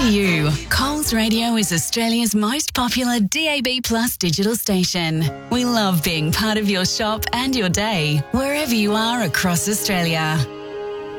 you. Coles Radio is Australia's most popular DAB+ digital station. We love being part of your shop and your day, wherever you are across Australia.